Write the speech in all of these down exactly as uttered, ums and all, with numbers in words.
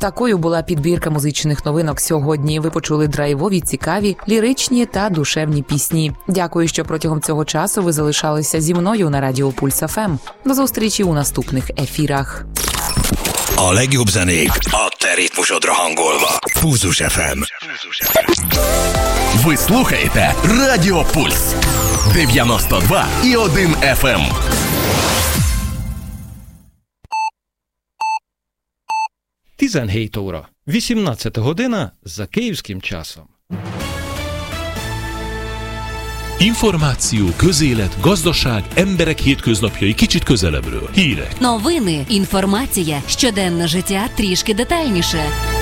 Такою була підбірка музичних новинок сьогодні. Ви почули драйвові, цікаві, ліричні та душевні пісні. Дякую, що протягом цього часу ви залишалися зі мною на Радіо Пульс еф ем. До зустрічі у наступних ефірах. A legjobb zenék a te ritmusodra hangolva. Pulzus еф ем. Ви слухаєте Радіо Пульс дев'яносто два і один еф ем. tizenhét óra, вісімнадцята година за київським часом. Információ, közélet, gazdaság, emberek hétköznapjai kicsit közelebbről. Hírek. Новини, інформація, щоденне життя трішки детальніше.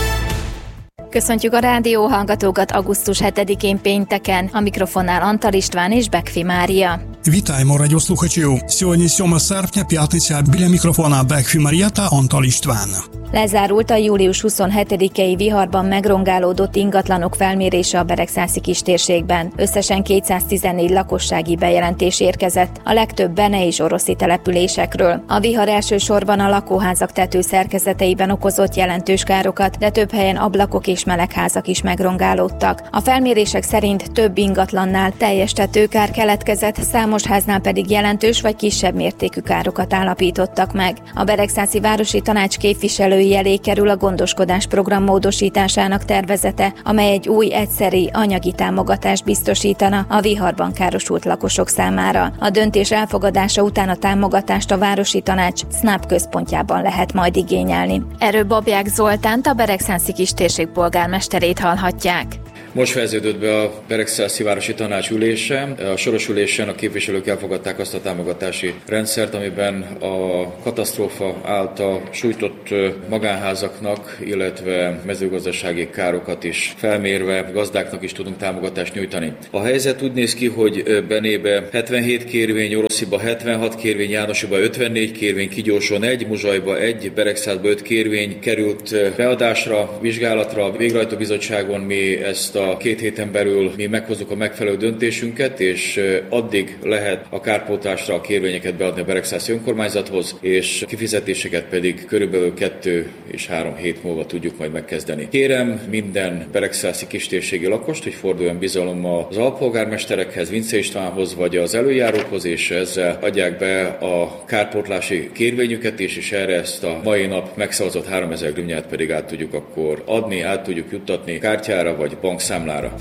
Köszöntjük a rádióhallgatókat augusztus hetedikén pénteken. A mikrofonnál Antal István és Bekfi Mária. Вітаємо радіослухачів. Сьогодні сьоме серпня, п'ятниця. Біля мікрофона Бекфі Марія та Антал István. Lezárult a július huszonhetedikei viharban megrongálódott ingatlanok felmérése a Beregszászi kistérségben. Összesen kétszáztizennégy lakossági bejelentés érkezett, a legtöbb bene- és oroszi településekről. A vihar elsősorban a lakóházak tetőszerkezeteiben okozott jelentős károkat, de több helyen ablakok és melegházak is megrongálódtak. A felmérések szerint több ingatlannál teljes tetőkár keletkezett, számos háznál pedig jelentős vagy kisebb mértékű károkat állapítottak meg. A Beregszászi Városi Tanács képviselői elé kerül a gondoskodás program módosításának tervezete, amely egy új egyszeri anyagi támogatást biztosítana a viharban károsult lakosok számára. A döntés elfogadása után a támogatást a Városi Tanács SZNAP központjában lehet majd igényelni. Erről Babják Zoltánt, a Beregszászi kistérség polgármesterét hallhatják. Most fejeződött be a Beregszászi Városi Tanács ülése. A soros ülésen a képviselők elfogadták azt a támogatási rendszert, amiben a katasztrófa által sújtott magánházaknak, illetve mezőgazdasági károkat is felmérve gazdáknak is tudunk támogatást nyújtani. A helyzet úgy néz ki, hogy Benébe hetvenhét kérvény, Orosziba hetvenhat kérvény, Jánosiba ötvennégy kérvény, Kigyóson egy, Muzsajba egy, Beregszázba öt kérvény került beadásra, vizsgálatra. A végrehajtó bizottságon mi ezt a a két héten belül mi meghozzuk a megfelelő döntésünket, és addig lehet a kárpótlásra a kérvényeket beadni a Beregszászi önkormányzathoz, és kifizetéseket pedig körülbelül kettő és három hét múlva tudjuk majd megkezdeni. Kérem minden beregszászi kistérségi lakost, hogy forduljon bizalommal az alpolgármesterekhez, Vince Istvánhoz vagy az előjárókhoz, és ezzel adják be a kárpótlási kérvényüket is, és erre ezt a mai nap megszavazott háromezer grivnyát pedig át tudjuk akkor adni, át tudjuk juttatni kártyára vagy bankszámlára.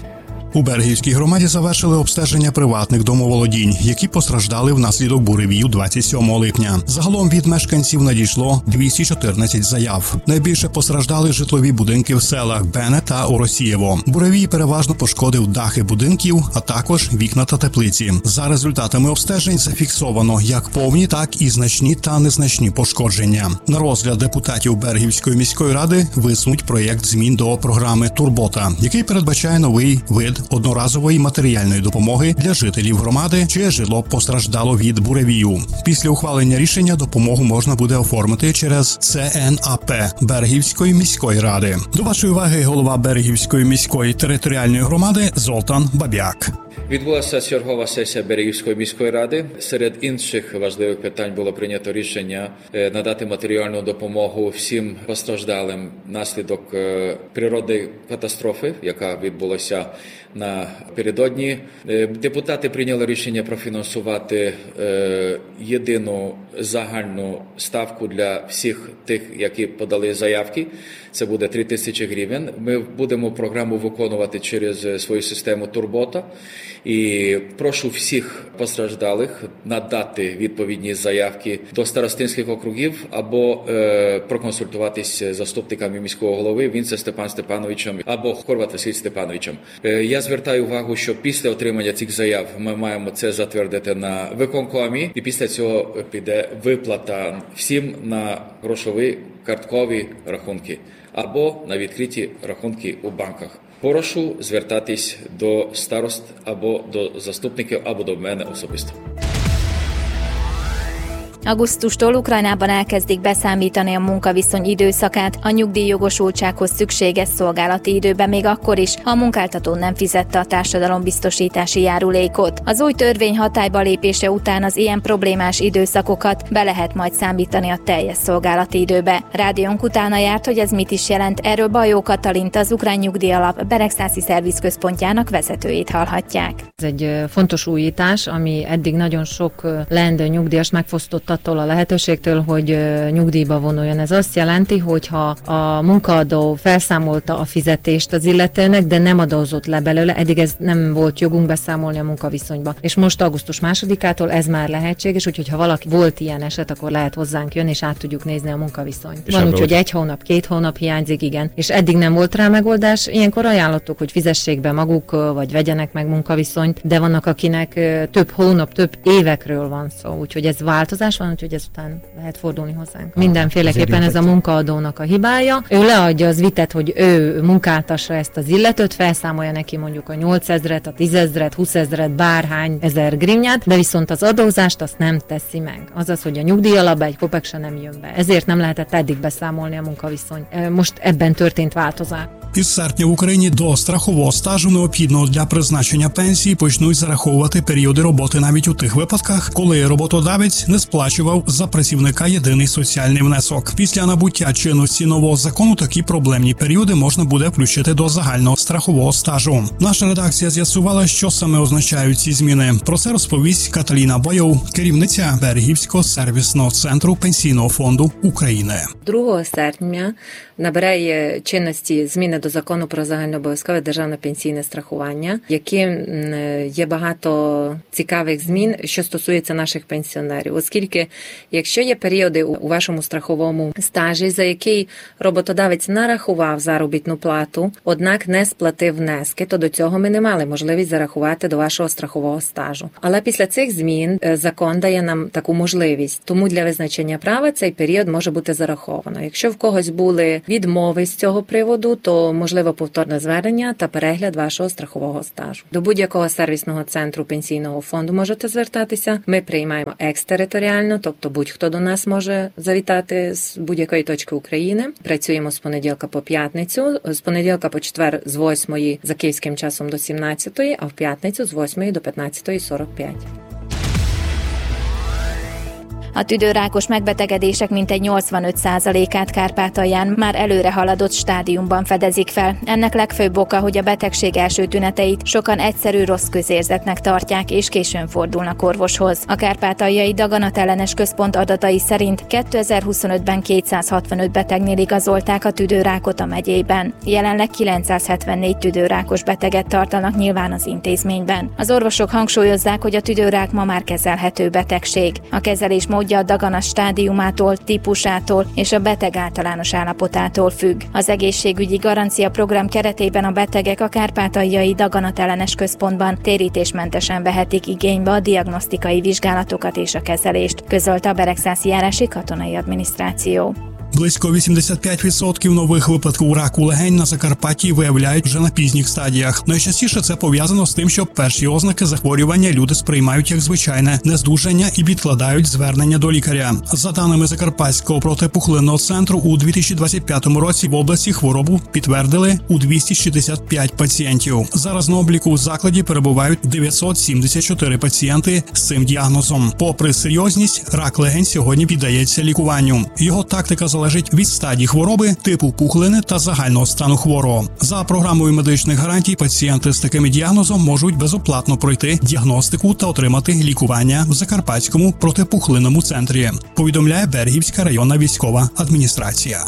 У Бергівській громаді завершили обстеження приватних домоволодінь, які постраждали внаслідок буревію двадцять сьомого липня. Загалом від мешканців надійшло двісті чотирнадцять заяв. Найбільше постраждали житлові будинки в селах Бене та Оросієво. Буревій переважно пошкодив дахи будинків, а також вікна та теплиці. За результатами обстежень зафіксовано як повні, так і значні та незначні пошкодження. На розгляд депутатів Бергівської міської ради висунуть проєкт змін до програми «Турбота», який передбачає новий вид одноразової матеріальної допомоги для жителів громади, чиє житло постраждало від буревію. Після ухвалення рішення допомогу можна буде оформити через це ен а пе Бергівської міської ради. До вашої уваги голова Бергівської міської територіальної громади Золтан Бабяк. Відбулася чергова сесія Берегівської міської ради. Серед інших важливих питань було прийнято рішення надати матеріальну допомогу всім постраждалим внаслідок природної катастрофи, яка відбулася напередодні. Депутати прийняли рішення профінансувати єдину загальну ставку для всіх тих, які подали заявки. Це буде три тисячі гривень. Ми будемо програму виконувати через свою систему «Турбота». І прошу всіх постраждалих надати відповідні заявки до старостинських округів або е, проконсультуватись з заступниками міського голови Вінце Степан Степановичем або Хорват Василь Степановичем. Е, я звертаю увагу, що після отримання цих заяв ми маємо це затвердити на виконкомі, і після цього піде виплата всім на грошові карткові рахунки або на відкриті рахунки у банках. Прошу звертатись до старост або до заступників, або до мене особисто. Augusztustól Ukrajnában elkezdik beszámítani a munkaviszony időszakát a nyugdíjjogosultsághoz szükséges szolgálati időben, még akkor is, ha a munkáltató nem fizette a társadalombiztosítási járulékot. Az új törvény hatályba lépése után az ilyen problémás időszakokat be lehet majd számítani a teljes szolgálati időbe. Rádiónk utána járt, hogy ez mit is jelent. Erről Bajó Katalint, az Ukrán Nyugdíjalap Beregszászi Szervizközpontjának vezetőjét hallhatják. Ez egy fontos újítás, ami eddig nagyon sok leendő nyugdíjas megfosztott attól a lehetőségtől, hogy nyugdíjba vonuljon. Ez azt jelenti, hogy ha a munkaadó felszámolta a fizetést az illetőnek, de nem adózott le belőle, eddig ez nem volt jogunk beszámolni a munkaviszonyba. És most augusztus másodikától ez már lehetséges, úgyhogy ha valaki volt ilyen eset, akkor lehet hozzánk jönni, és át tudjuk nézni a munkaviszonyt. És van úgy, hogy egy hónap, két hónap hiányzik, igen. És eddig nem volt rá megoldás. Ilyenkor ajánlottuk, hogy fizessék be maguk, vagy vegyenek meg munkaviszonyt, de vannak, akinek több hónap, több évekről van szó. Úgyhogy ez változás van, úgyhogy ezután lehet fordulni hozzánk. Mindenféleképpen ez a munkaadónak a hibája. Ő leadja az vitet, hogy ő munkáltassa ezt az illetőt, felszámolja neki mondjuk a nyolcezret, a tízezret, húszezret, bárhány ezer grivnyát, de viszont az adózást azt nem teszi meg. Azaz, hogy a nyugdíjalapba egy kopek se nem jön be. Ezért nem lehetett eddig beszámolni a munkaviszony. Most ebben történt változás. Із серпня в Україні до страхового стажу необхідного для призначення пенсії почнуть зараховувати періоди роботи навіть у тих випадках, коли роботодавець не сплачував за працівника єдиний соціальний внесок. Після набуття чинності нового закону такі проблемні періоди можна буде включити до загального страхового стажу. Наша редакція з'ясувала, що саме означають ці зміни. Про це розповість Каталіна Бajó, керівниця Берегівського сервісного центру Пенсійного фонду України. другого серпня набирає чинності зміни до закону про загальнообов'язкове державне пенсійне страхування, яким є багато цікавих змін, що стосується наших пенсіонерів. Оскільки, якщо є періоди у вашому страховому стажі, за який роботодавець нарахував заробітну плату, однак не сплатив внески, то до цього ми не мали можливість зарахувати до вашого страхового стажу. Але після цих змін закон дає нам таку можливість. Тому для визначення права цей період може бути зараховано. Якщо в когось були відмови з цього приводу, то можливо повторне звернення та перегляд вашого страхового стажу. До будь-якого сервісного центру пенсійного фонду можете звертатися. Ми приймаємо екстериторіально, тобто будь-хто до нас може завітати з будь-якої точки України. Працюємо з понеділка по п'ятницю, з понеділка по четвер з восьмої за київським часом до сімнадцятої, а в п'ятницю з восьмої до п'ятнадцятої сорок п'ять. A tüdőrákos megbetegedések mintegy nyolcvanöt százalékát Kárpátalján már előre haladott stádiumban fedezik fel. Ennek legfőbb oka, hogy a betegség első tüneteit sokan egyszerű rossz közérzetnek tartják, és későn fordulnak orvoshoz. A Kárpátaljai Daganatellenes Központ adatai szerint kétezer-huszonötben kétszázhatvanöt betegnél igazolták a tüdőrákot a megyében. Jelenleg kilencszázhetvennégy tüdőrákos beteget tartanak nyilván az intézményben. Az orvosok hangsúlyozzák, hogy a tüdőrák ma már kezelhető betegség. A kezelés módja a daganat stádiumától, típusától és a beteg általános állapotától függ. Az egészségügyi garancia program keretében a betegek a Kárpátaljai Daganatellenes Központban térítésmentesen vehetik igénybe a diagnosztikai vizsgálatokat és a kezelést, közölte a Beregszászi járási katonai adminisztráció. Близько вісімдесят п'ять відсотків нових випадків раку легень на Закарпатті виявляють вже на пізніх стадіях. Найчастіше це пов'язано з тим, що перші ознаки захворювання люди сприймають як звичайне нездужання і відкладають звернення до лікаря. За даними Закарпатського протипухлинного центру, у дві тисячі двадцять п'ятому році в області хворобу підтвердили у двісті шістдесят п'ять пацієнтів. Зараз на обліку у закладі перебувають дев'ятсот сімдесят чотири пацієнти з цим діагнозом. Попри серйозність, рак легень сьогодні піддається лікуванню. Його тактика залежить залежить від стадії хвороби, типу пухлини та загального стану хворого. За програмою медичних гарантій пацієнти з таким діагнозом можуть безоплатно пройти діагностику та отримати лікування в Закарпатському протипухлинному центрі, повідомляє Берегівська районна військова адміністрація.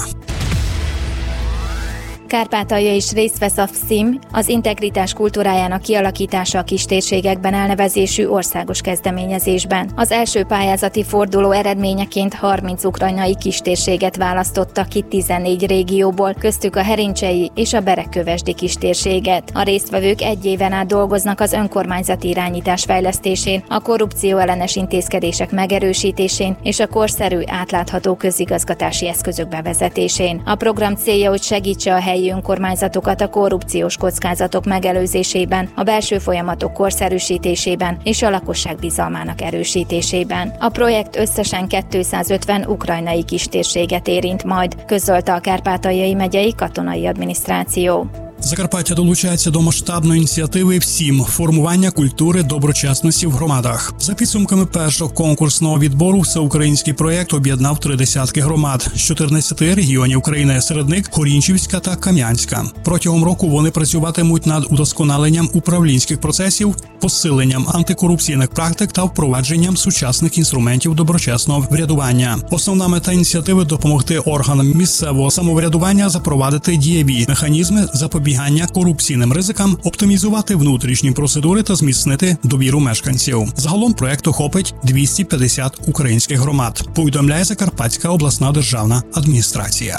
Kárpátalja is részt vesz a szim, az integritás kultúrájának kialakítása a kistérségekben elnevezésű országos kezdeményezésben. Az első pályázati forduló eredményeként harminc ukrajnai kistérséget választottak ki tizennégy régióból, köztük a Herincsei és a Beregkövesdi kistérséget. A résztvevők egy éven át dolgoznak az önkormányzati irányítás fejlesztésén, a korrupció ellenes intézkedések megerősítésén és a korszerű, átlátható közigazgatási eszközök bevezetésén. A program célja, hogy segítse a helyi helyi önkormányzatokat a korrupciós kockázatok megelőzésében, a belső folyamatok korszerűsítésében és a lakosság bizalmának erősítésében. A projekt összesen kétszázötven ukrajnai kistérséget érint majd, közölte a Kárpátaljai megyei katonai adminisztráció. Закарпаття долучається до масштабної ініціативи «Всім» – формування культури доброчесності в громадах. За підсумками першого конкурсного відбору всеукраїнський проєкт об'єднав три десятки громад з чотирнадцяти регіонів країни, серед них Хорінчівська та Кам'янська. Протягом року вони працюватимуть над удосконаленням управлінських процесів, посиленням антикорупційних практик та впровадженням сучасних інструментів доброчесного врядування. Основна мета ініціативи – допомогти органам місцевого самоврядування запровадити дієві механізми запобігання корупційним ризикам, оптимізувати внутрішні процедури та зміцнити довіру мешканців. Загалом проект охопить двісті п'ятдесят українських громад, повідомляє Закарпатська обласна державна адміністрація.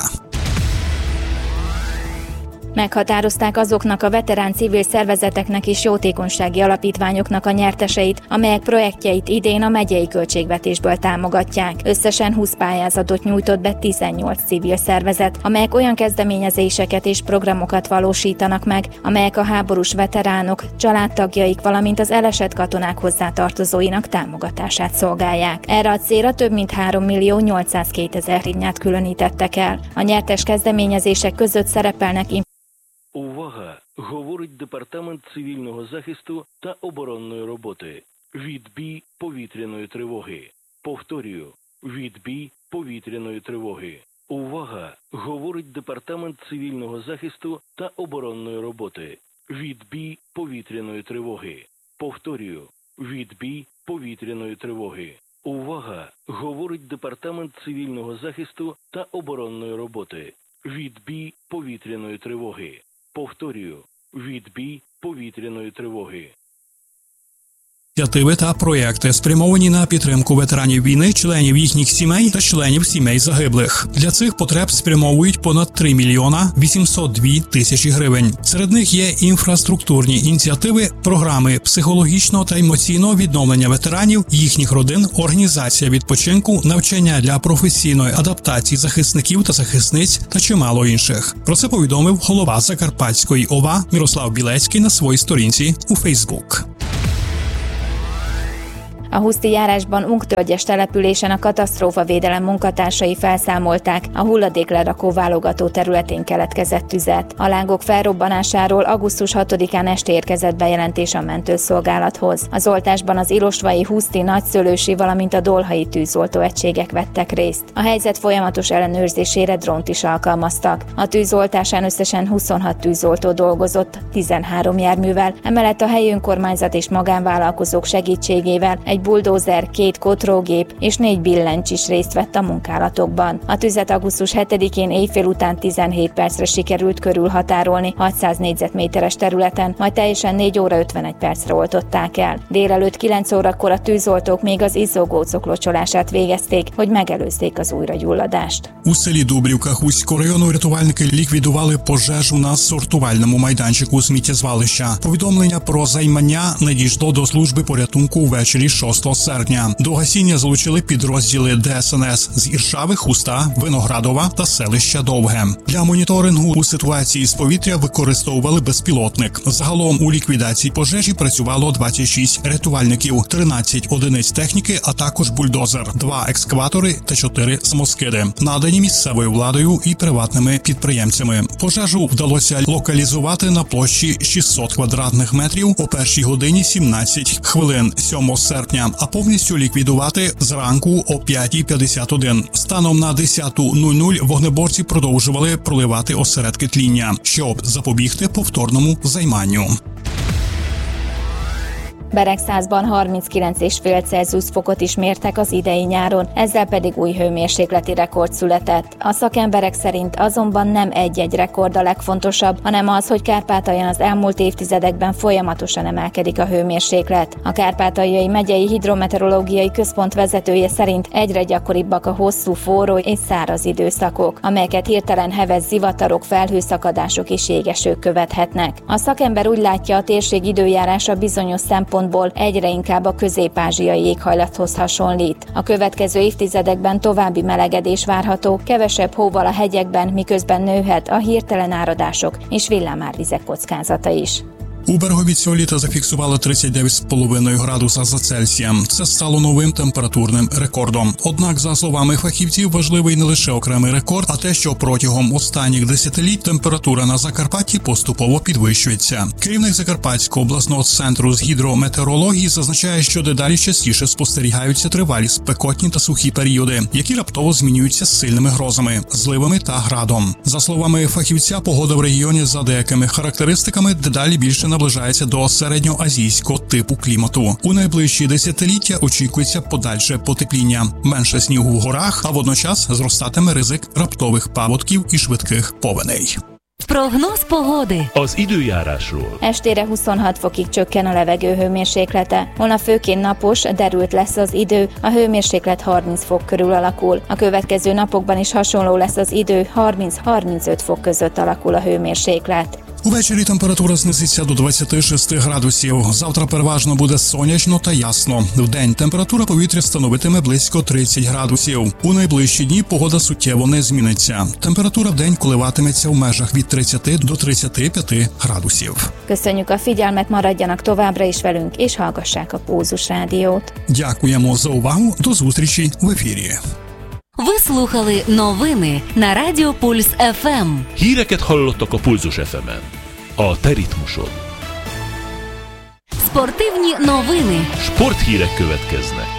Meghatározták azoknak a veterán civil szervezeteknek és jótékonysági alapítványoknak a nyerteseit, amelyek projektjeit idén a megyei költségvetésből támogatják. Összesen húsz pályázatot nyújtott be tizennyolc civil szervezet, amelyek olyan kezdeményezéseket és programokat valósítanak meg, amelyek a háborús veteránok, családtagjaik, valamint az elesett katonák hozzátartozóinak támogatását szolgálják. Erre a célra több mint három millió nyolcszázkétezer hryvnyát különítettek el. A nyertes kezdeményezések között szerepelnek Увага! Говорить Департамент цивільного захисту та оборонної роботи. Відбій повітряної тривоги. Повторюю. Відбій повітряної тривоги. Увага! Говорить Департамент цивільного захисту та оборонної роботи. Відбій повітряної тривоги. Повторюю. Відбій повітряної тривоги. Увага! Говорить Департамент цивільного захисту та оборонної роботи. Відбій повітряної тривоги. Повторюю, відбій повітряної тривоги. Ініціативи та проєкти спрямовані на підтримку ветеранів війни, членів їхніх сімей та членів сімей загиблих. Для цих потреб спрямовують понад три мільйона вісімсот дві тисячі гривень. Серед них є інфраструктурні ініціативи, програми психологічного та емоційного відновлення ветеранів, їхніх родин, організація відпочинку, навчання для професійної адаптації захисників та захисниць та чимало інших. Про це повідомив голова Закарпатської ОВА Мирослав Білецький на своїй сторінці у Фейсбук. A Huszti járásban Ungtölgyes településen a katasztrófavédelem munkatársai felszámolták a hulladéklerakó válogató területén keletkezett tüzet. A lángok felrobbanásáról augusztus hatodikán este érkezett bejelentés a mentőszolgálathoz. Az oltásban az ilosvai, huszti, nagyszőlősi, valamint a dolhai tűzoltó egységek vettek részt. A helyzet folyamatos ellenőrzésére drónt is alkalmaztak. A tűzoltásán összesen huszonhat tűzoltó dolgozott, tizenhárom járművel, emellett a helyi önkormányzat és magánvállalkozók segítségével egy buldózer, két kotrógép és négy billencs is részt vett a munkálatokban. A tüzet augusztus hetedikén éjfél után tizenhét percre sikerült körülhatárolni hatszáz négyzetméteres területen, majd teljesen négy óra ötvenegy percre oltották el. Délelőtt kilenc órakor a tűzoltók még az izzógócok locsolását végezték, hogy megelőzzék az újragyulladást. У селі Дубрівка Хуського району рятувальники ліквідували пожежу на сортувальному майданчику сміттєзвалища. Повідомлення про займання надійшло до служби порятунку ввечері шостого серпня. До гасіння залучили підрозділи Де Ес Ен Ес з Іршави, Хуста, Виноградова та селища Довге. Для моніторингу у ситуації з повітря використовували безпілотник. Загалом у ліквідації пожежі працювало двадцять шість рятувальників, тринадцять одиниць техніки, а також бульдозер, два екскаватори та чотири самоскиди, надані місцевою владою і приватними підприємцями. Пожежу вдалося локалізувати на площі шістсот квадратних метрів о першій годині сімнадцять хвилин сьомого серпня, а повністю ліквідувати зранку о п'ятій п'ятдесят один. Станом на десяту нуль нуль вогнеборці продовжували проливати осередки тління, щоб запобігти повторному займанню. Beregszázban harminckilenc egész öt Celsius fokot is mértek az idei nyáron, ezzel pedig új hőmérsékleti rekord született. A szakemberek szerint azonban nem egy-egy rekord a legfontosabb, hanem az, hogy Kárpátalján az elmúlt évtizedekben folyamatosan emelkedik a hőmérséklet. A Kárpátaljai Megyei Hidrometeorológiai Központ vezetője szerint egyre gyakoribbak a hosszú, forró és száraz időszakok, amelyeket hirtelen heves zivatarok, felhőszakadások és jégesők követhetnek. A szakember úgy látja, a térség időjárása bizonyos szempontból szempontból egyre inkább a közép-ázsiai éghajlathoz hasonlít. A következő évtizedekben további melegedés várható, kevesebb hóval a hegyekben, miközben nőhet a hirtelen áradások és villámárvizek kockázata is. У Берегові літа зафіксували тридцять дев'ять цілих п'ять десятих градуса за Цельсієм. Це стало новим температурним рекордом. Однак, за словами фахівців, важливий не лише окремий рекорд, а те, що протягом останніх десятиліть температура на Закарпатті поступово підвищується. Керівник Закарпатського обласного центру з гідрометеорології зазначає, що дедалі частіше спостерігаються тривалі спекотні та сухі періоди, які раптово змінюються з сильними грозами, зливами та градом. За словами фахівця, погода в регіоні за деякими характеристиками дедалі більше наближається до середньоазійського типу клімату. У найближчі десятиліття очікується подальше потепління, менше снігу в горах, а водночас зростатиме ризик раптових паводків і швидких повеней. Прогноz pogody. Az időjárásról. Estére huszonhat fokig csökken a levegő hőmérséklete. Holnap főként napos, derült lesz az idő, a hőmérséklet harminc fok körül alakul. A következő napokban is hasonló lesz az idő, harminc-harmincöt fok között alakul a hőmérséklet. Увечері температура знизиться до двадцять шість градусів. Завтра переважно буде сонячно та ясно. Вдень температура повітря становитиме близько тридцять градусів. У найближчі дні погода суттєво не зміниться. Температура вдень коливатиметься в межах від тридцять до тридцять п'ять градусів. Köszönjük a figyelmet, maradjanak továbbra is velünk, és hallgassák a Pulzus Rádiót. Дякуємо за увагу. До зустрічі в ефірі. Ви слухали новини на Радіо Пульс еф ем. Híreket hallottak a Pulzus еф емен. A te ritmusod. Спортивні новини. Sporthírek következnek.